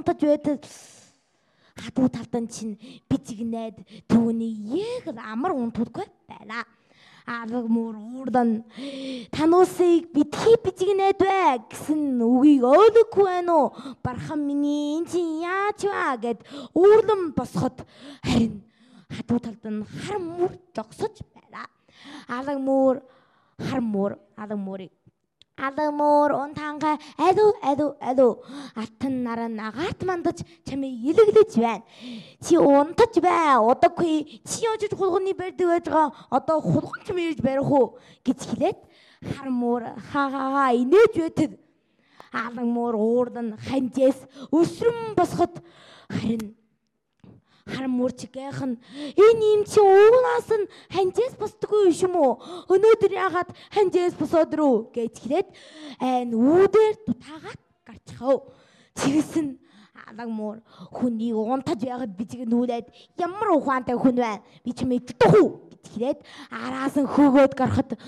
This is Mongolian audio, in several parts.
унтаж байтал хадуу талдан чинь бижигнээд түүний яг амар унтуудгүй байлаа. Алга мөр уурдан тануусыг битгий бижигнээд бай гэсэн үгийг ойлгохгүй байна уу? Бархан миний энэ чинь яач вэ гэд уурлан босоход харин хадуу талд нь хар мөр зогсож байлаа. Алга мөр унтанга аду алтан наран агаат мандаж чамыг илэглэж байна. Чи унтаж бай. Удаггүй чи очиж хулганы барьдаг байж байгаа. Одоо хулган ч мэрж барих уу гэж хэлээд хар мөр хаагаа инээж байтал алга мөр уурдан ханжээс өсрөн босоход харин хар мөрчгийнх нь энэ юм чи уунаас нь ханжээс босдоггүй юм уу? Өнөөдөр яагаад ханжээс босоод руу гэж хэлээд айн үүдээр дутаагаад гарчихав. Чигсэн алга мөр хүний унтаж байгаад бижиг нүүлээд ямар ухаантай хүн байна? Би ч мэддэх үү гэж хэлээд араас нь хөөгөөд гарахад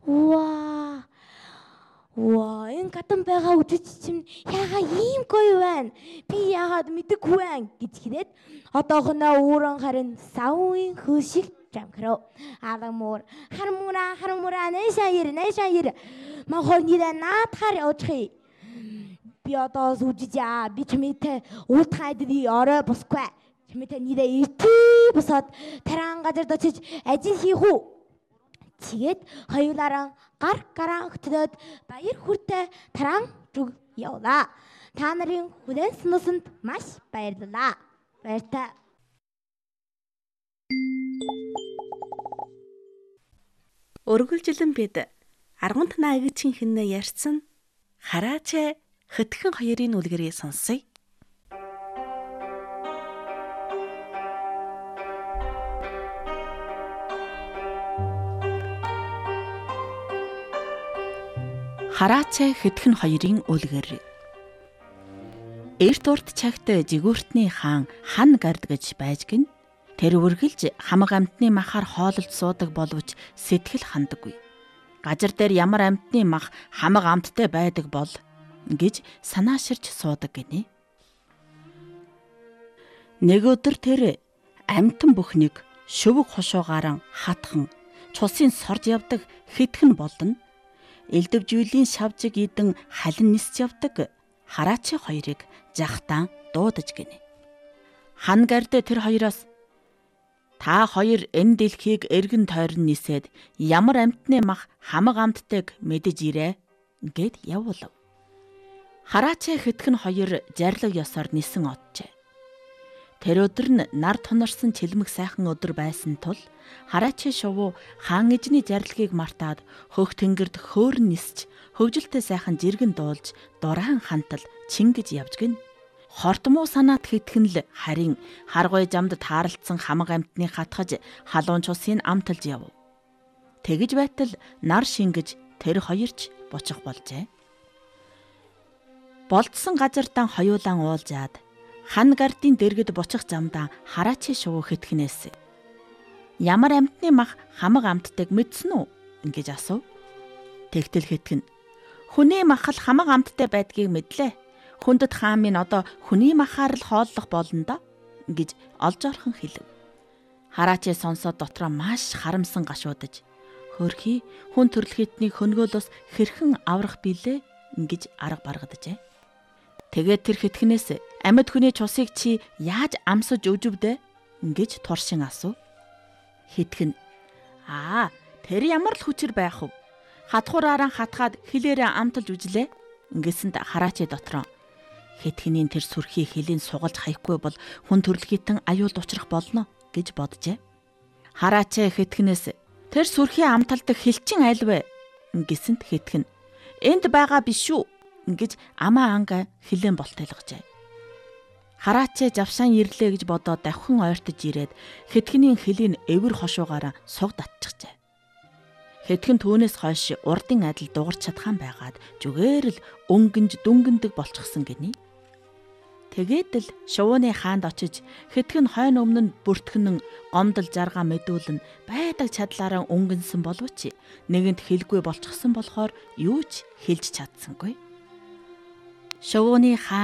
Ваа энэ гадан байгаа үжиж чинь яагаад ийм гоё байна? Би яагаад мэдэггүй байна гэж хэлээд одоохоно өөрөн харин савын хөшиг жамхрав. Алга мөр хармура нэшаир махор нэрэ наатахаар явчих. Би одоо үжиж би чимээтэй уутхайдны орой босгүй. Чимээтэй нэрэ итий босоод таран газар очиж ажил хийх үү? Тэгээд хоёулаараа гар гараа хөтлөөд баяр хүртэ таран зүг явлаа. Та нарын хүлээн сонсонд маш баярлалаа. Баяртай. Өргөлжилэн бид Аргунт наагичийн хинэ ярьсан Хараач хэдхэн хоёрын үлгэрийг сонсъё. Хараач хэдхэн хоёрын үлгэр. Эрт урт цагт жигүүртний хаан хан гард гэж байж гин тэр үргэлж хамаг амтны махаар хоололж суудаг боловч сэтгэл хандаггүй. Газар дээр ямар амтны мах хамаг амттай байдаг бол гэж санааширч суудаг гинэ. Нэг өдөр тэр амтан бүхнийг шөвөг хошуугаараа хатхан цусын сорж явдаг хэдхэн болон элдвжүүлийн шавжиг идэн халин нисч явдаг Хараач хоёрыг жахтаан дуудаж гинэ. Хан гард тэр хоёроос та хоёр энэ дэлхийг эргэн тойрон нисээд ямар амтны мах хамаг амттайг мэдэж ирээ гэд явуулав. Хараач хэдхэн хоёр зарлаг ёсоор нисэн оджээ. Тэр өдөр нь нар тунарсан чилмэг сайхан өдөр байсан тул Хараач шувуу хаан эжний зарилгийг мартаад хөх тэнгэрд хөөрн нисч хөвжөлтэй сайхан жиргэн дуулж дураан хантал чингэж явж гин. Хортмоо санаат хэдхэн л харин харгуй замд тааралцсан хамаг амтны хатгаж халуун цусыг амталж яв. Тэгж байтал нар шингэж тэр хоёрч бучих болжээ. Болдсон газартаа хоёулаан уулзаад хан гардын дэргэд бучих замдаа Хараач шувуу хэдхнээс ямар амтны мах хамаг амттайг мэдсэн үү ингэж асуув. Тэгтэл хэдхэн хүний мах л хамаг амттай байдгийг мэдлээ. Хүндэт хаан минь одоо хүний махаар л хооллох болно да гэж олж орхон хэлв. Хараач сонсоод дотроо маш харамсан гашуудаж хөрхий хүн төрлөختний хөнгөөлөөс хэрхэн аврах билээ гэж арга баргаджээ. Тэгээд тэр хэдхнээс амьд хүний цусыг чи яаж амсаж өгвдэ гэж туршин асуув. Хэдхэн тэр ямар л хүчээр байх вэ? Хатхураараа хатгаад хилээрээ амталж үжлээ ингэсэнд Хараач дотроо хэдхний тэр сүрхий хилийн сугалж хаяхгүй бол хүн төрлөختөн аюулд учрах болно гэж боджээ. Хараач хэдхнээс тэр сүрхий амталдаг хилчин аль вэ гэсэнд хэдхэн энд байгаа биш шүү гэж амаа анга хилэн болтойлгожээ. Хараач завшаан ирлээ гэж бодоод давхин ойртож ирээд хэдхний хилийн эвэр хошуугаараа суг татчихжээ. Хэдхэн түүнээс хойш урдын адил дугарч чадхан байгаад зүгээр л өнгөнж дүнгэндэг болчихсон гинэ. Тэгээд л шувууны хаанд очиж хэдхэн хойно өмнө нь бүртгэнэн гомдол жаргаа мэдүүлэн байдаг чадлаараа өнгөнсөн боловч нэгэнт хэлгүй болчихсон болохоор юу ч хэлж чадсангүй. Шувууны хаан